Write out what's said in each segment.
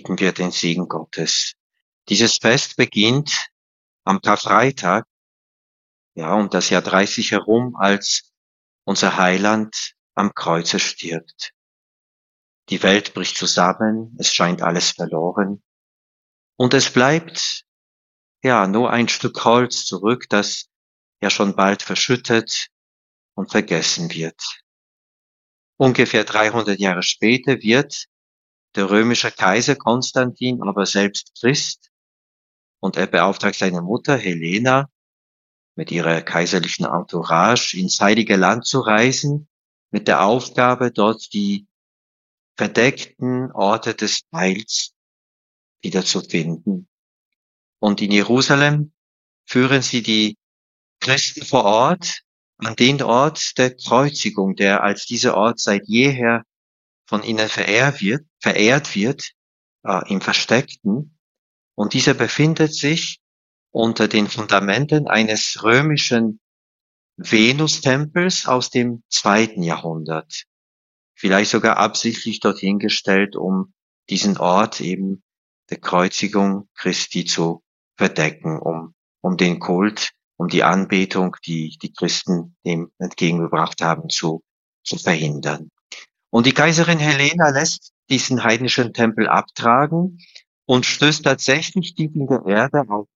bitten wir den Segen Gottes. Dieses Fest beginnt am Karfreitag, ja, um das Jahr 30 herum, als unser Heiland am Kreuze stirbt. Die Welt bricht zusammen, es scheint alles verloren. Und es bleibt, ja, nur ein Stück Holz zurück, das ja schon bald verschüttet und vergessen wird. Ungefähr 300 Jahre später wird der römische Kaiser Konstantin aber selbst Christ und er beauftragt seine Mutter Helena mit ihrer kaiserlichen Entourage ins Heilige Land zu reisen, mit der Aufgabe, dort die verdeckten Orte des Heils wiederzufinden. Und in Jerusalem führen sie die Christen vor Ort an den Ort der Kreuzigung, der als dieser Ort seit jeher von ihnen verehrt wird, im Versteckten. Und dieser befindet sich unter den Fundamenten eines römischen Venustempels aus dem 2. Jahrhundert. Vielleicht sogar absichtlich dorthin gestellt, um diesen Ort eben der Kreuzigung Christi zu verdecken, um den Kult, um die Anbetung, die die Christen dem entgegengebracht haben, zu verhindern. Und die Kaiserin Helena lässt diesen heidnischen Tempel abtragen und stößt tatsächlich tief in der Erde auf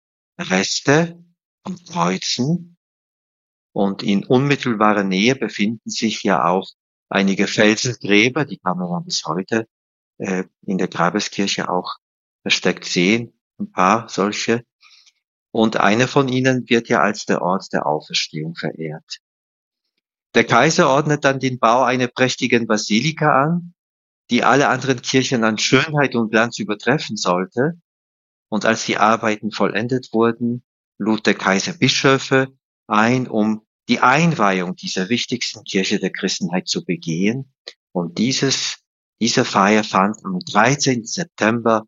Reste von Kreuzen. Und in unmittelbarer Nähe befinden sich ja auch einige Felsengräber, die kann man ja bis heute in der Grabeskirche auch versteckt sehen, ein paar solche. Und einer von ihnen wird ja als der Ort der Auferstehung verehrt. Der Kaiser ordnet dann den Bau einer prächtigen Basilika an, die alle anderen Kirchen an Schönheit und Glanz übertreffen sollte. Und als die Arbeiten vollendet wurden, lud der Kaiser Bischöfe ein, um die Einweihung dieser wichtigsten Kirche der Christenheit zu begehen. Und diese Feier fand am 13. September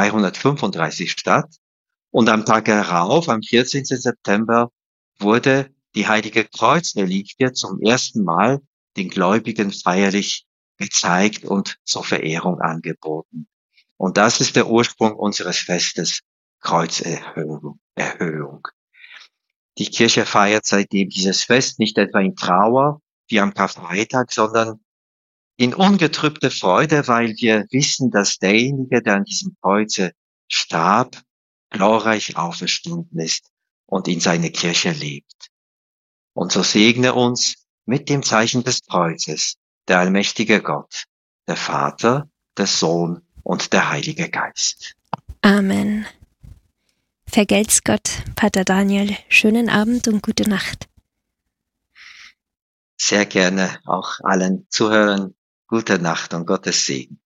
335 statt. Und am Tag darauf, am 14. September, wurde die heilige Kreuzreliquie zum ersten Mal den Gläubigen feierlich gezeigt und zur Verehrung angeboten. Und das ist der Ursprung unseres Festes, Kreuzerhöhung. Die Kirche feiert seitdem dieses Fest nicht etwa in Trauer wie am Karfreitag, sondern in ungetrübter Freude, weil wir wissen, dass derjenige, der an diesem Kreuze starb, glorreich auferstanden ist und in seiner Kirche lebt. Und so segne uns mit dem Zeichen des Kreuzes der allmächtige Gott, der Vater, der Sohn und der Heilige Geist. Amen. Vergelt's Gott, Pater Daniel. Schönen Abend und gute Nacht. Sehr gerne auch allen Zuhörern gute Nacht und Gottes Segen.